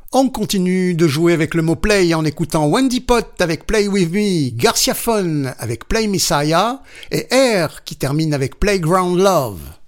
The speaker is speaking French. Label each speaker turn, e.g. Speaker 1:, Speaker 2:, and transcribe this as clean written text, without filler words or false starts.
Speaker 1: On continue de jouer avec le mot play en écoutant Wendy Pot avec Play With Me, Garcia Phone avec Play Messiah et R qui termine avec Playground Love.